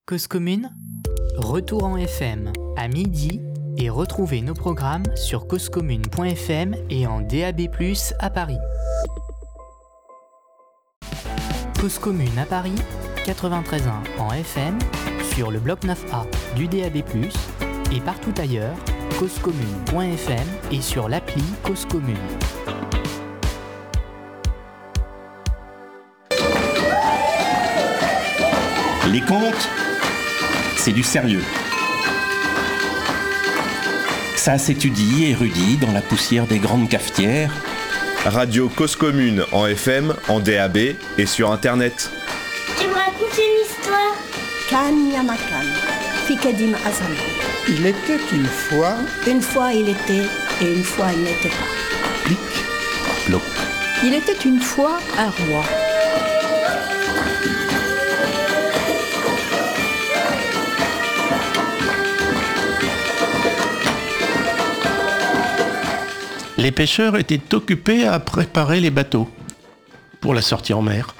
Cause commune, retour en FM à midi et retrouvez nos programmes sur causecommune.fm et en DAB+ à Paris. Cause commune à Paris, 93.1 en FM, sur le bloc 9A du DAB+, et partout ailleurs, causecommune.fm et sur l'appli Cause commune. Les contes, c'est du sérieux. Ça s'étudie et érudit dans la poussière des grandes cafetières. Radio Cause Commune en FM, en DAB et sur Internet. Tu me racontes une histoire? Kan Yamakan, Fikadim Azam. Il était une fois... Une fois il était et une fois il n'était pas. Plic, ploc. Il était une fois un roi. Les pêcheurs étaient occupés à préparer les bateaux pour la sortie en mer.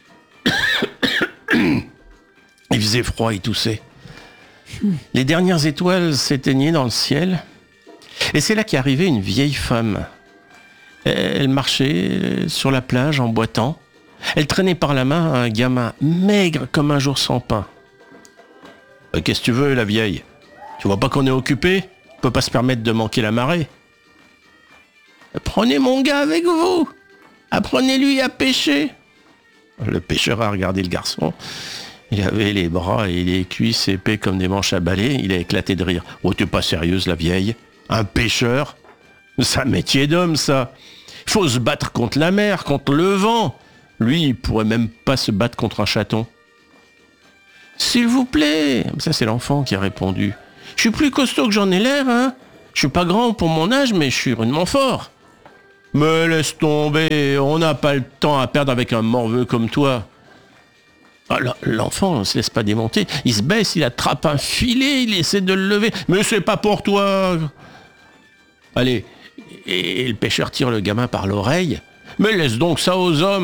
Il faisait froid et toussait. Les dernières étoiles s'éteignaient dans le ciel. Et c'est là qu'arrivait une vieille femme. Elle marchait sur la plage en boitant. Elle traînait par la main un gamin maigre comme un jour sans pain. « Qu'est-ce que tu veux, la vieille? Tu vois pas qu'on est occupé? On peut pas se permettre de manquer la marée. » « Prenez mon gars avec vous. Apprenez-lui à pêcher. » Le pêcheur a regardé le garçon. Il avait les bras et les cuisses épais comme des manches à balai. Il a éclaté de rire. « Oh, t'es pas sérieuse, la vieille? Un pêcheur? C'est un métier d'homme, ça. Il faut se battre contre la mer, contre le vent. Lui, il pourrait même pas se battre contre un chaton. »« S'il vous plaît. » Ça, c'est l'enfant qui a répondu. « Je suis plus costaud que j'en ai l'air, hein. Je suis pas grand pour mon âge, mais je suis rudement fort. » « Mais laisse tomber, on n'a pas le temps à perdre avec un morveux comme toi. » Alors, l'enfant ne se laisse pas démonter. Il se baisse, il attrape un filet, il essaie de le lever. « Mais c'est pas pour toi !» Allez, et le pêcheur tire le gamin par l'oreille. « Mais laisse donc ça aux hommes !»«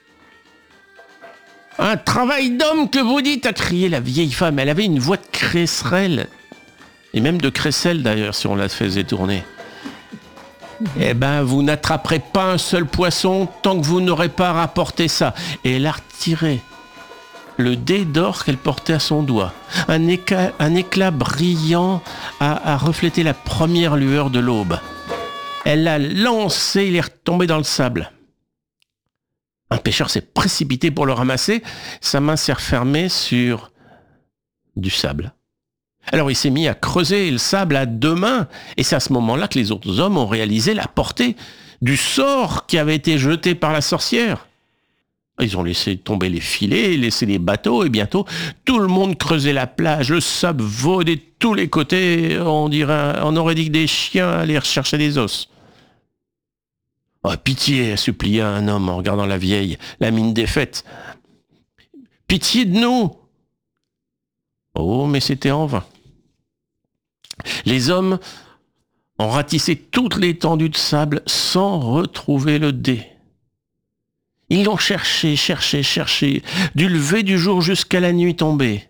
Un travail d'homme que vous dites !» a crié la vieille femme. Elle avait une voix de crécerelle. Et même de crécelle d'ailleurs, si on la faisait tourner. « Eh ben, vous n'attraperez pas un seul poisson tant que vous n'aurez pas rapporté ça. » Et elle a retiré le dé d'or qu'elle portait à son doigt. Un éclat brillant a reflété la première lueur de l'aube. Elle l'a lancé, il est retombé dans le sable. Un pêcheur s'est précipité pour le ramasser. Sa main s'est refermée sur du sable. Alors il s'est mis à creuser le sable à deux mains, et c'est à ce moment-là que les autres hommes ont réalisé la portée du sort qui avait été jeté par la sorcière. Ils ont laissé tomber les filets, laissé les bateaux, et bientôt tout le monde creusait la plage, le sable vaudait de tous les côtés, on aurait dit que des chiens allaient rechercher des os. « Oh, pitié !» supplia un homme en regardant la vieille, la mine défaite. « Pitié de nous !» Oh, mais c'était en vain. Les hommes ont ratissé toute l'étendue de sable sans retrouver le dé. Ils l'ont cherché, du lever du jour jusqu'à la nuit tombée.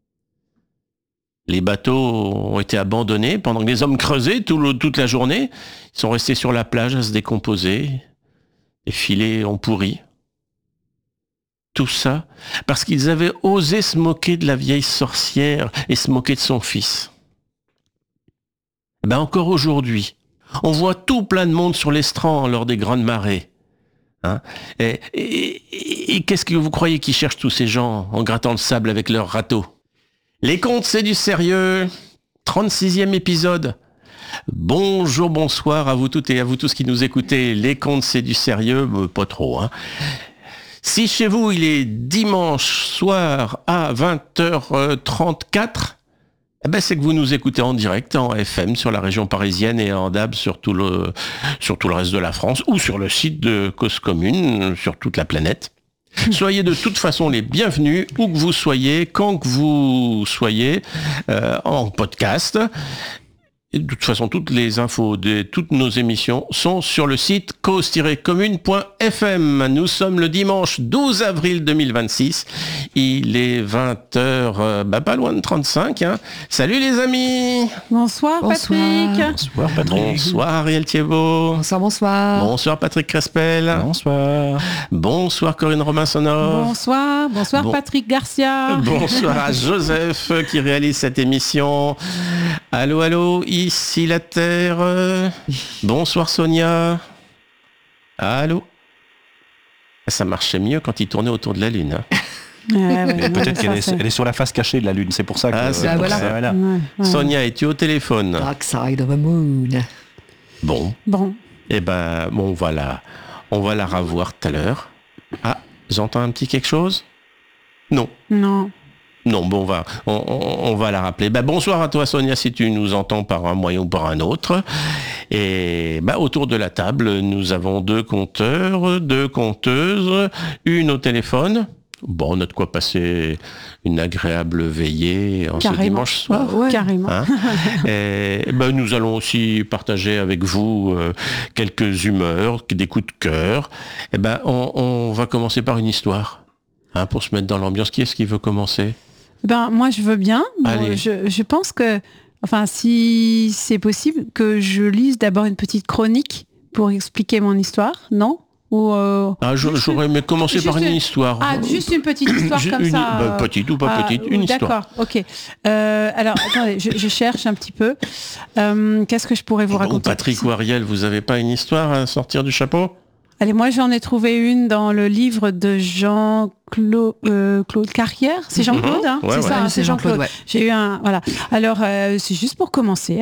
Les bateaux ont été abandonnés pendant que les hommes creusaient toute la journée. Ils sont restés sur la plage à se décomposer. Les filets ont pourri. Tout ça parce qu'ils avaient osé se moquer de la vieille sorcière et se moquer de son fils. Ben encore aujourd'hui, on voit tout plein de monde sur l'estran lors des grandes marées. Hein, et qu'est-ce que vous croyez qu'ils cherchent tous ces gens en grattant le sable avec leur râteau? Les contes, c'est du sérieux. 36e épisode. Bonjour, bonsoir à vous toutes et à vous tous qui nous écoutez. Les contes, c'est du sérieux, pas trop, hein. Si chez vous, il est dimanche soir à 20h34, eh ben c'est que vous nous écoutez en direct, en FM, sur la région parisienne et en DAB sur tout le reste de la France, ou sur le site de Cause Commune, sur toute la planète. Soyez de toute façon les bienvenus, où que vous soyez, quand que vous soyez, en podcast. Et de toute façon, toutes les infos de toutes nos émissions sont sur le site cause-commune.fm. Nous sommes le dimanche 12 avril 2026. Il est 20h, pas loin de 35. Hein. Salut les amis. Bonsoir Patrick. Bonsoir Patrick. Bonsoir Ariel Thiebaud. Bonsoir. Bonsoir Patrick Crespel. Bonsoir. Bonsoir Corinne Robin-Sonore. Bonsoir Patrick Garcia. Bonsoir à Joseph qui réalise cette émission. Allô, allô, ici la Terre. Bonsoir Sonia. Allô. Ça marchait mieux quand il tournait autour de la Lune. Hein. Peut-être qu'elle est sur la face cachée de la Lune, c'est pour ça que... c'est pour ça. Voilà. Ouais. Sonia, es-tu au téléphone? Dark side of the moon. Bon. Eh ben, bon, voilà. On va la revoir tout à l'heure. Ah, j'entends un petit quelque chose? Non. Non, bon, on va la rappeler. Bonsoir à toi Sonia, si tu nous entends par un moyen ou par un autre. Et autour de la table, nous avons 2 compteurs, 2 compteuses, une au téléphone. Bon, on a de quoi passer une agréable veillée en ce dimanche soir. Ouais. Carrément. Hein. Et, nous allons aussi partager avec vous quelques humeurs, des coups de cœur. On va commencer par une histoire, pour se mettre dans l'ambiance. Qui est-ce qui veut commencer? Moi, je veux bien. Allez. Je pense que, si c'est possible, que je lise d'abord une petite chronique pour expliquer mon histoire, non? J'aurais aimé commencer par une histoire. Juste une petite histoire comme ça. Petite ou pas petite, une histoire. D'accord, ok. Alors, attendez, je cherche un petit peu. Qu'est-ce que je pourrais vous raconter? Patrick ou Ariel, vous n'avez pas une histoire à sortir du chapeau? Allez, moi j'en ai trouvé une dans le livre de Jean-Claude Carrière. C'est Jean-Claude, hein? Ouais, c'est ça, hein, c'est Jean-Claude. Ouais. J'ai eu un... Voilà. Alors, c'est juste pour commencer.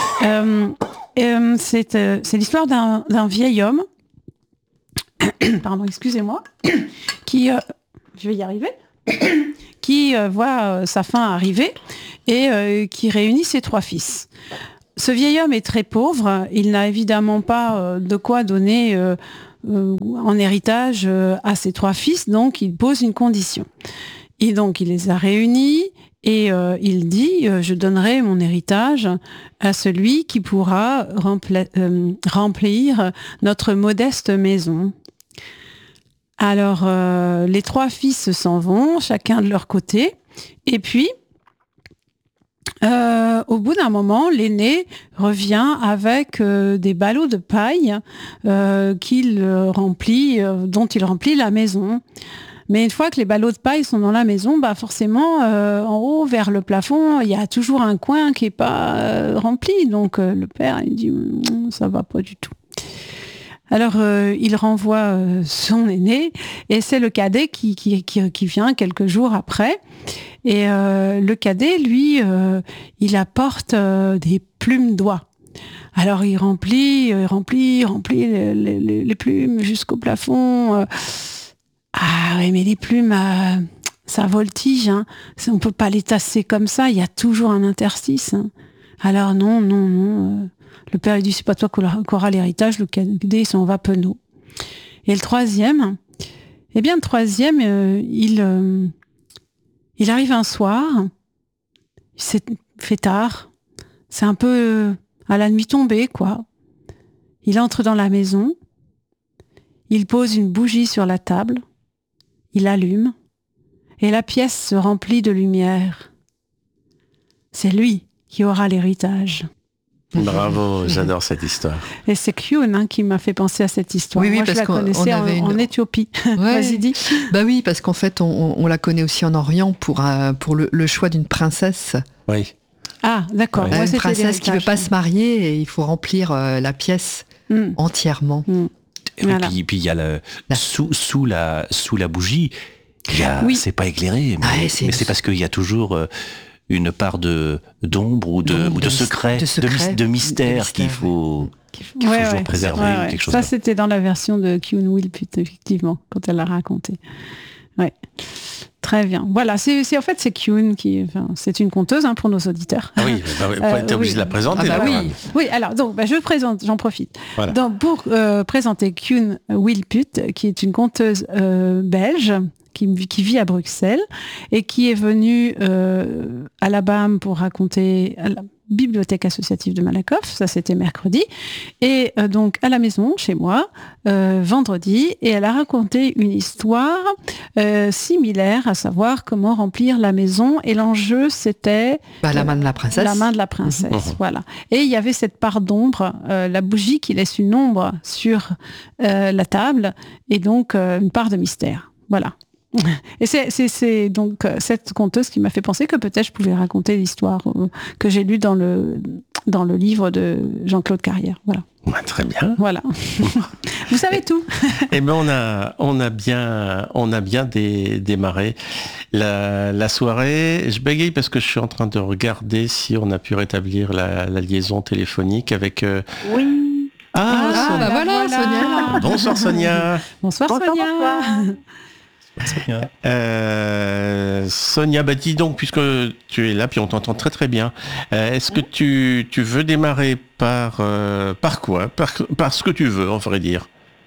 C'est l'histoire d'un vieil homme, pardon, excusez-moi, qui... je vais y arriver. qui voit sa fin arriver et qui réunit ses 3 fils. Ce vieil homme est très pauvre. Il n'a évidemment pas de quoi donner... en héritage à ses 3 fils, donc il pose une condition. Et donc il les a réunis et il dit je donnerai mon héritage à celui qui pourra remplir notre modeste maison. Alors les 3 fils s'en vont, chacun de leur côté, et puis au bout d'un moment, l'aîné revient avec des ballots de paille dont il remplit la maison. Mais une fois que les ballots de paille sont dans la maison, forcément, en haut, vers le plafond, il y a toujours un coin qui n'est pas rempli. Donc le père, il dit ça va pas du tout. Alors il renvoie son aîné et c'est le cadet qui vient quelques jours après. Et le cadet, lui, il apporte des plumes d'oie. Alors il remplit les plumes jusqu'au plafond. Ah oui, mais les plumes, ça voltige. Hein. On ne peut pas les tasser comme ça, il y a toujours un interstice. Hein. Alors non. Le père, il dit, c'est pas toi qui aura l'héritage, le cadet, il s'en va penaud. Et le troisième, il arrive un soir, il fait tard, c'est un peu à la nuit tombée, quoi. Il entre dans la maison, il pose une bougie sur la table, il allume, et la pièce se remplit de lumière. C'est lui qui aura l'héritage. Bravo, j'adore cette histoire. Et c'est Kyun qui m'a fait penser à cette histoire. Oui, moi, parce je la connaissais en Éthiopie. Ouais. Vas-y, dis. Oui, parce qu'en fait, on la connaît aussi en Orient pour le choix d'une princesse. Oui. Ah, d'accord. Une princesse qui ne veut pas se marier et il faut remplir la pièce entièrement. Et Voilà. puis il y a sous la bougie, c'est pas éclairé, mais c'est parce qu'il y a toujours une part d'ombre ou de secret, de mystère qu'il faut toujours préserver. Quelque chose ça, c'était dans la version de Kyun Will-Put, effectivement, quand elle l'a raconté. Ouais. Très bien. Voilà, c'est Kyun qui... c'est une conteuse pour nos auditeurs. Ah oui, t'es obligé de la présenter. Oui, alors, donc, je présente, j'en profite. Voilà. Donc, pour présenter Kyun Will-Put, qui est une conteuse belge, qui vit à Bruxelles et qui est venu à la BAM pour raconter à la Bibliothèque associative de Malakoff, ça c'était mercredi, et donc à la maison, chez moi, vendredi, et elle a raconté une histoire similaire, à savoir comment remplir la maison, et l'enjeu c'était... la main de la princesse. La main de la princesse, voilà. Et il y avait cette part d'ombre, la bougie qui laisse une ombre sur la table, et donc une part de mystère, voilà. Et c'est donc cette conteuse qui m'a fait penser que peut-être je pouvais raconter l'histoire que j'ai lue dans le livre de Jean-Claude Carrière. Voilà. Ouais, très bien. Voilà. Vous savez tout. Eh ben on a bien démarré la soirée. Je bégaye parce que je suis en train de regarder si on a pu rétablir la liaison téléphonique avec. Oui. Voilà, Sonia. Bonsoir Sonia. Bonsoir Sonia. Sonia, dis donc, puisque tu es là, puis on t'entend très très bien, est-ce que tu veux démarrer par quoi, par ce que tu veux, on ferait dire?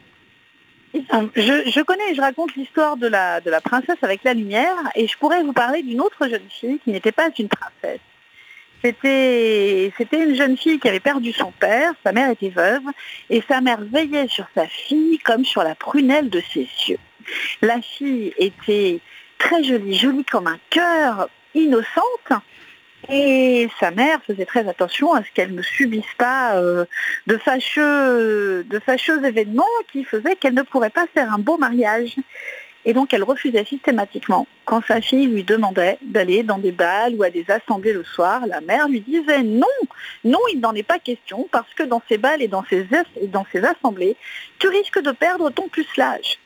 Je raconte l'histoire de la princesse avec la lumière, et je pourrais vous parler d'une autre jeune fille qui n'était pas une princesse. C'était une jeune fille qui avait perdu son père, sa mère était veuve, et sa mère veillait sur sa fille comme sur la prunelle de ses yeux. La fille était très jolie comme un cœur, innocente, et sa mère faisait très attention à ce qu'elle ne subisse pas de fâcheux événements qui faisaient qu'elle ne pourrait pas faire un beau mariage. Et donc elle refusait systématiquement. Quand sa fille lui demandait d'aller dans des bals ou à des assemblées le soir, la mère lui disait non, il n'en est pas question, parce que dans ces bals et dans ces assemblées, tu risques de perdre ton pucelage.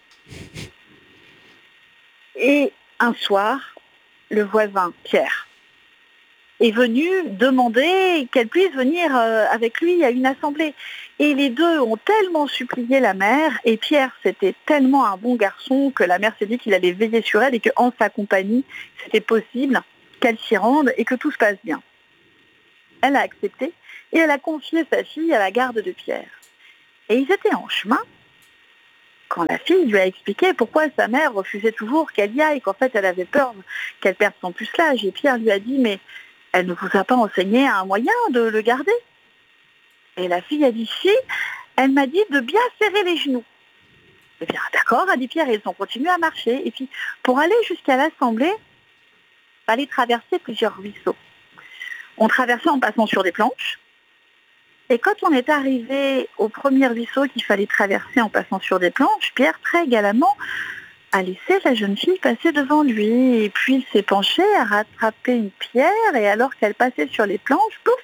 Et un soir, le voisin Pierre est venu demander qu'elle puisse venir avec lui à une assemblée. Et les deux ont tellement supplié la mère, et Pierre c'était tellement un bon garçon que la mère s'est dit qu'il allait veiller sur elle et qu'en sa compagnie, c'était possible qu'elle s'y rende et que tout se passe bien. Elle a accepté et elle a confié sa fille à la garde de Pierre. Et ils étaient en chemin quand la fille lui a expliqué pourquoi sa mère refusait toujours qu'elle y aille, qu'en fait elle avait peur qu'elle perde son pucelage. Et Pierre lui a dit « mais elle ne vous a pas enseigné un moyen de le garder ?» Et la fille a dit « si, elle m'a dit de bien serrer les genoux. » Eh bien d'accord, a dit Pierre, et ils ont continué à marcher. Et puis pour aller jusqu'à l'assemblée, il fallait traverser plusieurs ruisseaux. On traversait en passant sur des planches. Et quand on est arrivé au premier ruisseau qu'il fallait traverser en passant sur des planches, Pierre, très galamment, a laissé la jeune fille passer devant lui. Et puis il s'est penché, a rattrapé une pierre, et alors qu'elle passait sur les planches, pouf,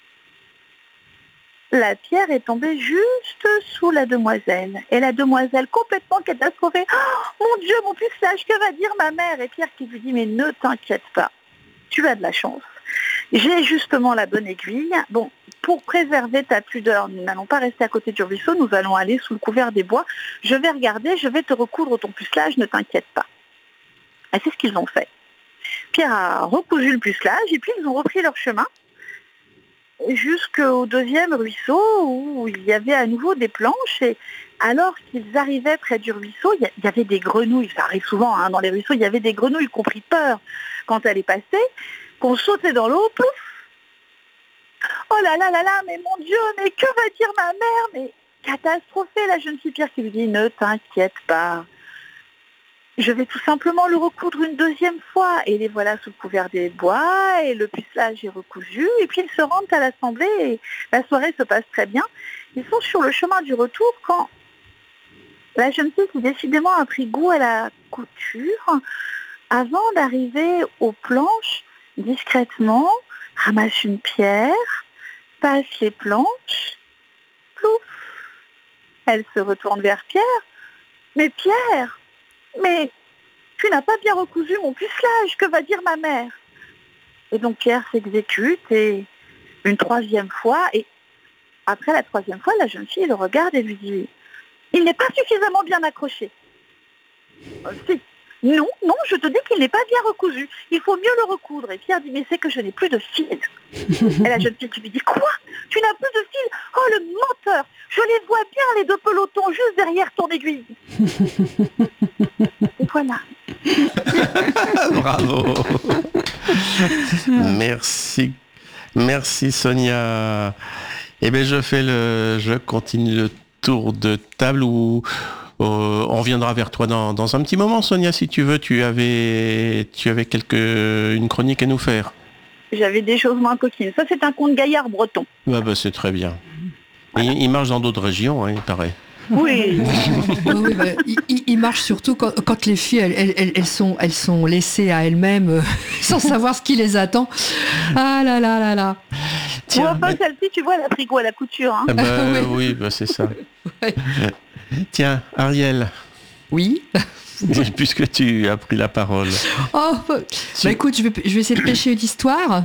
la pierre est tombée juste sous la demoiselle. Et la demoiselle, complètement catastrophée, « Oh mon Dieu, mon pucelage, que va dire ma mère ?» Et Pierre qui lui dit « mais ne t'inquiète pas, tu as de la chance. J'ai justement la bonne aiguille. Bon, pour préserver ta pudeur, nous n'allons pas rester à côté du ruisseau, nous allons aller sous le couvert des bois. Je vais regarder, je vais te recoudre ton pucelage, ne t'inquiète pas. » Et c'est ce qu'ils ont fait. Pierre a recousu le pucelage et puis ils ont repris leur chemin jusqu'au deuxième ruisseau où il y avait à nouveau des planches. Et alors qu'ils arrivaient près du ruisseau, il y avait des grenouilles. Ça arrive souvent dans les ruisseaux, il y avait des grenouilles qui ont pris peur quand elle est passée, qu'on sautait dans l'eau, pouf. Oh là là là là, mais mon Dieu, mais que va dire ma mère? Mais catastrophée, la jeune fille. Pierre qui lui dit, ne t'inquiète pas. Je vais tout simplement le recoudre une deuxième fois. Et les voilà sous le couvert des bois, et le pucelage est recousu, et puis ils se rendent à l'assemblée, et la soirée se passe très bien. Ils sont sur le chemin du retour quand la jeune fille, qui décidément a pris goût à la couture, avant d'arriver aux planches, discrètement, ramasse une pierre, passe les planches, plouf. Elle se retourne vers Pierre. Mais Pierre, mais tu n'as pas bien recousu mon pucelage, que va dire ma mère? Et donc Pierre s'exécute, et une troisième fois, et après la troisième fois, la jeune fille le regarde et lui dit, il n'est pas suffisamment bien accroché. Si. Non, je te dis qu'il n'est pas bien recousu. Il faut mieux le recoudre. Et Pierre dit, mais c'est que je n'ai plus de fil. Et la jeune fille qui lui dit, quoi? Tu n'as plus de fil? Oh, le menteur! Je les vois bien, les deux pelotons, juste derrière ton aiguille. Et voilà. Bravo. Merci Sonia. Eh bien, je continue le tour de table où on reviendra vers toi dans un petit moment, Sonia, si tu veux. Tu avais une chronique à nous faire. J'avais des choses moins coquines. Ça, c'est un conte gaillard breton. Bah, c'est très bien. Il marche dans d'autres régions, hein, il paraît. Oui. Oui, bah, il marche surtout quand les filles, elles sont laissées à elles-mêmes, sans savoir ce qui les attend. Ah là là là là. Tiens, enfin, celle-ci, tu vois, elle a pris quoi, la couture, hein. Oui, c'est ça. Ouais. Tiens, Ariel. Oui. Puisque tu as pris la parole. Oh, écoute, je vais essayer de pêcher une histoire.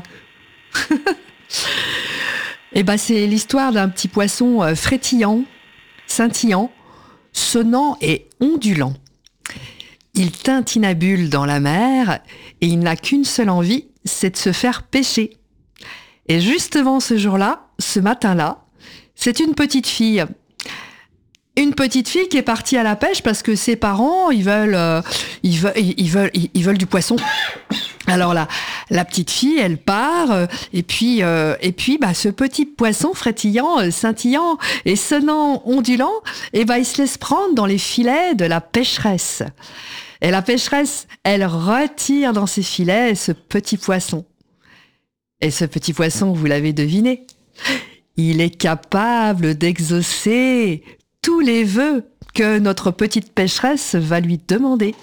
Et c'est l'histoire d'un petit poisson frétillant, scintillant, sonnant et ondulant. Il tintinabule dans la mer et il n'a qu'une seule envie, c'est de se faire pêcher. Et justement ce jour-là, ce matin-là, c'est une petite fille. Une petite fille qui est partie à la pêche parce que ses parents, ils veulent du poisson. Alors là, la petite fille, elle part, et puis, ce petit poisson frétillant, scintillant et sonnant, ondulant, il se laisse prendre dans les filets de la pêcheresse. Et la pêcheresse, elle retire dans ses filets ce petit poisson. Et ce petit poisson, vous l'avez deviné, il est capable d'exaucer tous les vœux que notre petite pêcheresse va lui demander.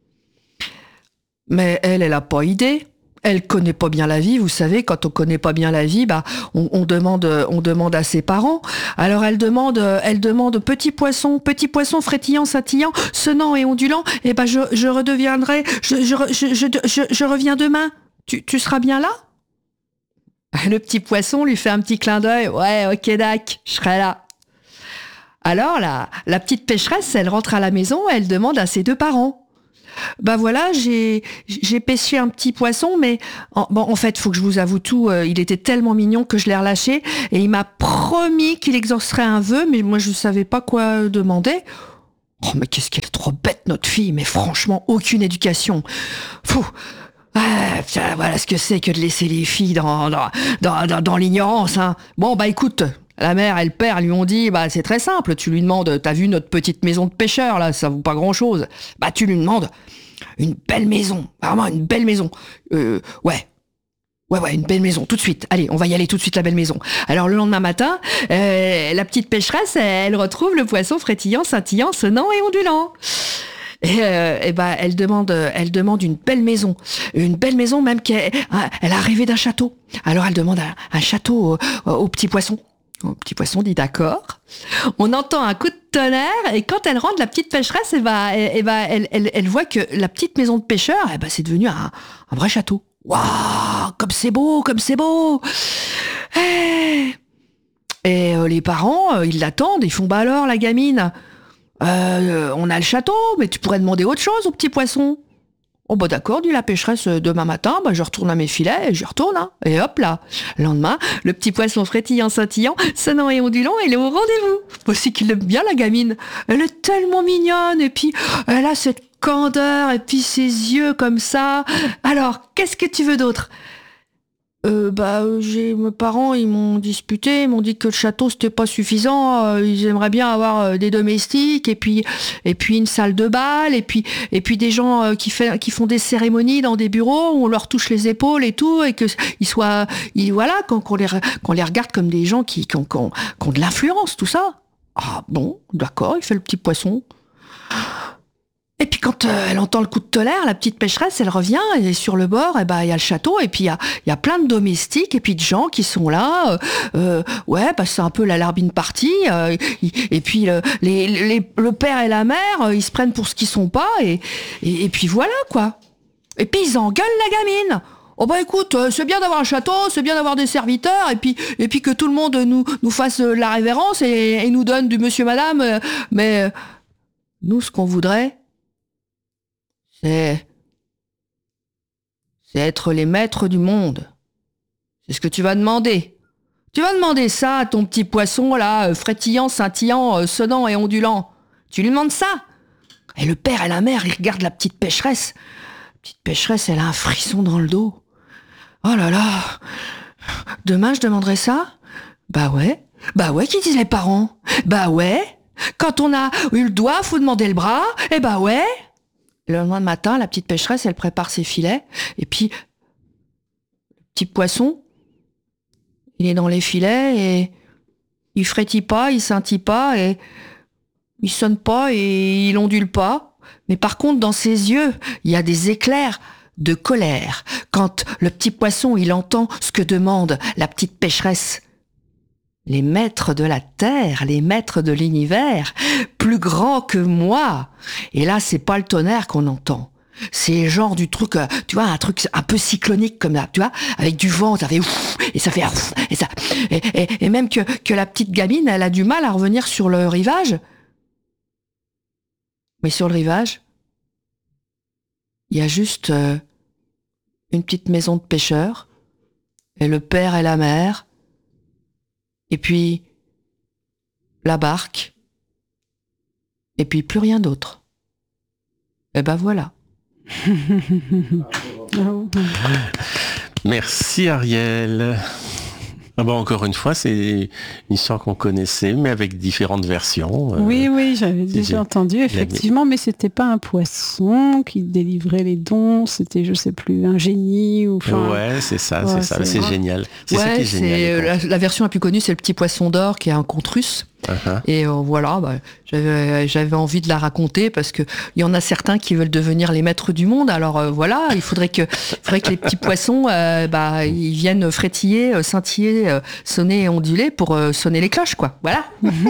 Mais elle n'a pas idée. Elle connaît pas bien la vie. Vous savez, quand on connaît pas bien la vie, on demande à ses parents. Alors elle demande petit poisson frétillant, scintillant, sonnant et ondulant. Et je redeviendrai, je reviens demain. Tu seras bien là? Le petit poisson lui fait un petit clin d'œil. Ouais, ok, dac, je serai là. Alors la petite pêcheresse, elle rentre à la maison, elle demande à ses deux parents. Voilà, j'ai pêché un petit poisson, mais en fait, faut que je vous avoue tout, il était tellement mignon que je l'ai relâché et il m'a promis qu'il exaucerait un vœu, mais moi je savais pas quoi demander. Oh, mais qu'est-ce qu'elle est trop bête, notre fille, mais franchement, aucune éducation. Fou. Voilà ce que c'est que de laisser les filles dans l'ignorance, hein. Bon, écoute, la mère et le père lui ont dit, c'est très simple, tu lui demandes, t'as vu notre petite maison de pêcheur, là, ça vaut pas grand-chose. Tu lui demandes une belle maison, vraiment une belle maison. Ouais, une belle maison, tout de suite. Allez, on va y aller tout de suite, la belle maison. Alors, le lendemain matin, la petite pêcheresse, elle retrouve le poisson frétillant, scintillant, sonnant et ondulant. Et elle demande une belle maison même elle a rêvé d'un château. Alors elle demande un château au petit poisson. Le petit poisson dit d'accord. On entend un coup de tonnerre et quand elle rentre, la petite pêcheresse, elle voit que la petite maison de pêcheur, c'est devenu un vrai château. Waouh, comme c'est beau. Et les parents, ils l'attendent, ils font alors la gamine. On a le château, mais tu pourrais demander autre chose au petit poisson. Oh d'accord, dit la pêcheresse, demain matin, je retourne à mes filets, et j'y retourne, hein. Et hop là. Le lendemain, le petit poisson frétillant, scintillant, sonnant et ondulant, il est au rendez-vous. Aussi qu'il aime bien la gamine. Elle est tellement mignonne, et puis elle a cette candeur, et puis ses yeux comme ça. Alors, qu'est-ce que tu veux d'autre ? Mes parents, ils m'ont disputé, ils m'ont dit que le château c'était pas suffisant, ils aimeraient bien avoir des domestiques et puis une salle de bal et puis des gens qui font des cérémonies dans des bureaux où on leur touche les épaules et tout et que qu'on les regarde comme des gens qui ont de l'influence, tout ça. Ah bon, d'accord, il fait le petit poisson. Et puis quand elle entend le coup de tonnerre, la petite pêcheresse, elle revient, et sur le bord, il y a le château, et puis il y a plein de domestiques, et puis de gens qui sont là. C'est un peu la larbine partie. Et puis le père et la mère, ils se prennent pour ce qu'ils sont pas, et puis voilà, quoi. Et puis ils engueulent la gamine. Oh écoute, c'est bien d'avoir un château, c'est bien d'avoir des serviteurs, et puis que tout le monde nous fasse la révérence et nous donne du monsieur madame, mais nous, ce qu'on voudrait, c'est être les maîtres du monde. C'est ce que tu vas demander. Tu vas demander ça à ton petit poisson, là, frétillant, scintillant, sonnant et ondulant. Tu lui demandes ça. Et le père et la mère, ils regardent la petite pécheresse. La petite pécheresse, elle a un frisson dans le dos. Oh là là, demain je demanderai ça ? Bah ouais, qui disent les parents ? Bah ouais, quand on a eu le doigt, faut demander le bras, et bah ouais. Le lendemain matin, la petite pécheresse, elle prépare ses filets, et puis le petit poisson, il est dans les filets, et il frétille pas, il scintille pas, et il sonne pas, et il ondule pas. Mais par contre, dans ses yeux, il y a des éclairs de colère. Quand le petit poisson, il entend ce que demande la petite pécheresse. Les maîtres de la terre, les maîtres de l'univers, plus grands que moi. Et là, c'est pas le tonnerre qu'on entend. C'est genre du truc, tu vois, un truc un peu cyclonique comme là, tu vois, avec du vent, ça fait ouf, et ça fait ouf, et ça, et même que la petite gamine, elle a du mal à revenir sur le rivage. Mais sur le rivage, il y a juste une petite maison de pêcheurs, et le père et la mère, et puis la barque, et puis plus rien d'autre. Et ben voilà. Merci Ariel. Ah bah encore une fois, c'est une histoire qu'on connaissait, mais avec différentes versions. Oui, j'avais déjà entendu, effectivement, mais c'était pas un poisson qui délivrait les dons, c'était, je sais plus, un génie ou. Ouais, c'est ça. C'est génial. C'est ça qui est génial. La version la plus connue, c'est le petit poisson d'or qui est un conte russe. Et voilà, j'avais envie de la raconter parce que il y en a certains qui veulent devenir les maîtres du monde. Alors voilà, il faudrait que les petits poissons, ils viennent frétiller, scintiller, sonner et onduler pour sonner les cloches, quoi. Voilà.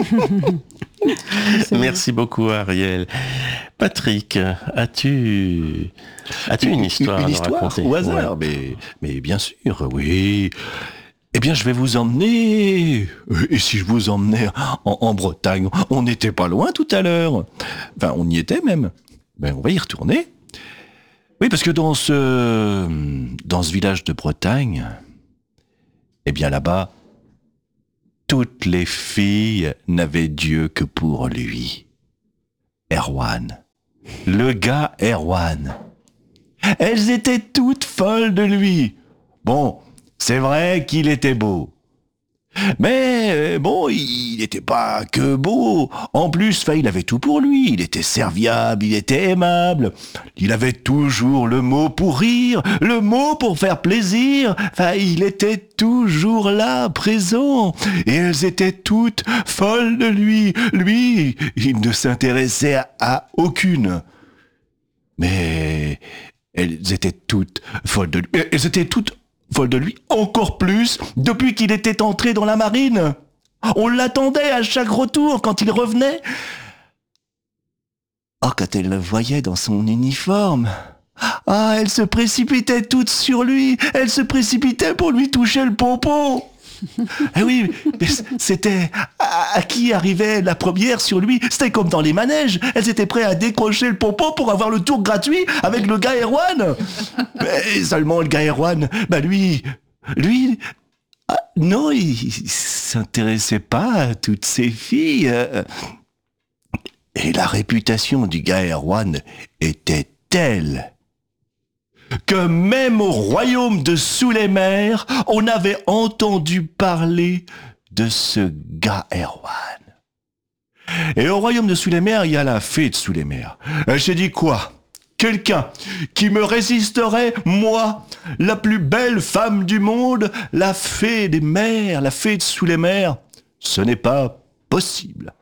Merci beaucoup Ariel. Patrick, as-tu une histoire à nous raconter au hasard, mais bien sûr, oui. Eh bien, je vais vous emmener... Et si je vous emmenais en Bretagne ? On n'était pas loin tout à l'heure. Enfin, on y était même. Ben, on va y retourner. Oui, parce que dans ce village de Bretagne, eh bien là-bas, toutes les filles n'avaient Dieu que pour lui. Erwan. Le gars Erwan. Elles étaient toutes folles de lui. Bon... C'est vrai qu'il était beau. Mais bon, il n'était pas que beau. En plus, il avait tout pour lui. Il était serviable, il était aimable. Il avait toujours le mot pour rire, le mot pour faire plaisir. Il était toujours là, présent. Et elles étaient toutes folles de lui. Lui, il ne s'intéressait à aucune. Mais elles étaient toutes folles de lui. Elles étaient toutes folle de lui encore plus depuis qu'il était entré dans la marine. On l'attendait à chaque retour quand il revenait. Oh, quand elle le voyait dans son uniforme, elle se précipitait toute sur lui. Elle se précipitait pour lui toucher le pompon. Eh oui, c'était à qui arrivait la première sur lui. C'était comme dans les manèges. Elles étaient prêtes à décrocher le pompon pour avoir le tour gratuit avec le gars Erwan. Mais seulement le gars Erwan, lui, non, il s'intéressait pas à toutes ces filles. Et la réputation du gars Erwan était telle que même au royaume de sous les mers, on avait entendu parler de ce gars Erwan. Et au royaume de sous les mers, il y a la fée de sous les mers. Elle s'est dit quoi ? Quelqu'un qui me résisterait, moi, la plus belle femme du monde, la fée des mers, la fée de sous les mers, ce n'est pas possible.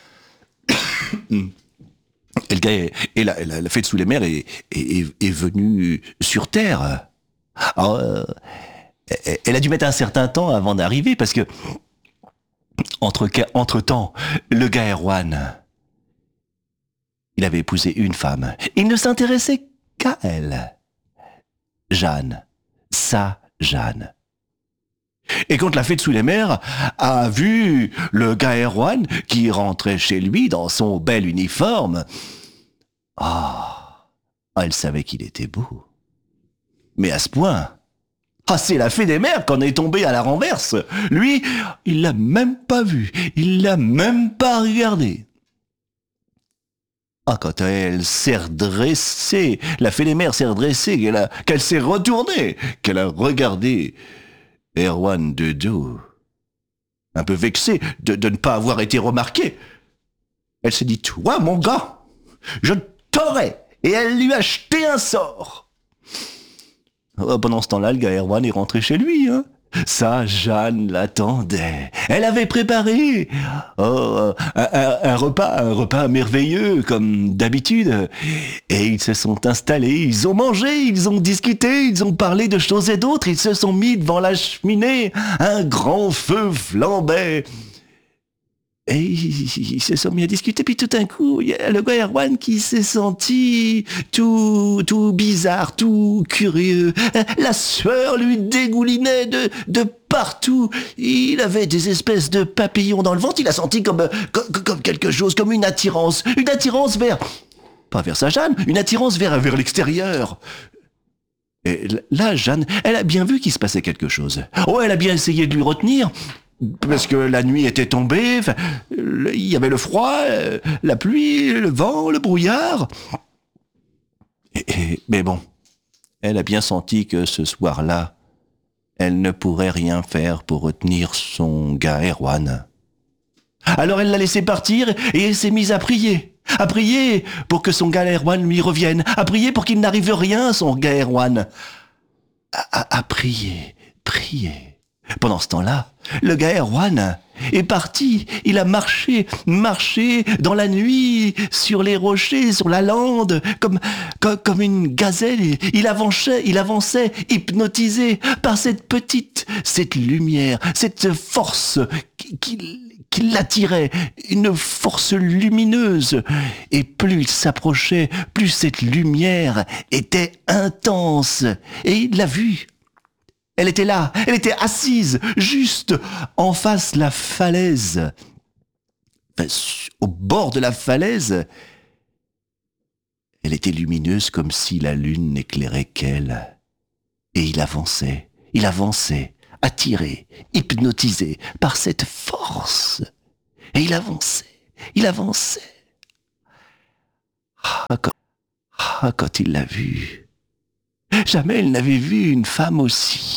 Et le gars la fée de sous les mers est venue sur Terre. Alors, elle a dû mettre un certain temps avant d'arriver parce que entre-temps, le gars Erwan, il avait épousé une femme. Il ne s'intéressait qu'à elle. Jeanne. Sa Jeanne. Et quand la fée de sous les mers a vu le gars Erwan qui rentrait chez lui dans son bel uniforme, elle savait qu'il était beau. Mais à ce point, c'est la fée des mers qu'on est tombée à la renverse. Lui, il l'a même pas vu, il l'a même pas regardé. Quand elle s'est redressée, la félémère s'est redressée, qu'elle s'est retournée, qu'elle a regardé Erwan de dos, un peu vexée de ne pas avoir été remarquée. Elle s'est dit, toi, mon gars, je t'aurais. Et elle lui a jeté un sort. Pendant ce temps-là, le gars Erwan est rentré chez lui. Ça, Jeanne l'attendait. Elle avait préparé un repas merveilleux, comme d'habitude. Et ils se sont installés, ils ont mangé, ils ont discuté, ils ont parlé de choses et d'autres. Ils se sont mis devant la cheminée. Un grand feu flambait. Et ils se sont mis à discuter, puis tout d'un coup, il y a le gars Erwan qui s'est senti tout bizarre, tout curieux. La sueur lui dégoulinait de partout. Il avait des espèces de papillons dans le ventre. Il a senti comme quelque chose, comme une attirance vers, pas vers sa Jeanne, une attirance vers l'extérieur. Et là, Jeanne, elle a bien vu qu'il se passait quelque chose. Elle a bien essayé de lui retenir. Parce que la nuit était tombée, il y avait le froid, la pluie, le vent, le brouillard. Mais bon, elle a bien senti que ce soir-là, elle ne pourrait rien faire pour retenir son gars Erwan. Alors elle l'a laissé partir et elle s'est mise à prier pour que son gars Erwan lui revienne, à prier pour qu'il n'arrive rien à son gars Erwan. À prier. Pendant ce temps-là, le gars Erwan est parti. Il a marché dans la nuit, sur les rochers, sur la lande, comme une gazelle. Il avançait, hypnotisé par cette lumière, cette force qui l'attirait, une force lumineuse. Et plus il s'approchait, plus cette lumière était intense. Et il l'a vue. Elle était là, elle était assise, juste en face de la falaise. Au bord de la falaise, elle était lumineuse comme si la lune n'éclairait qu'elle. Et il avançait, attiré, hypnotisé par cette force. Et il avançait. Quand il l'a vue, jamais il n'avait vu une femme aussi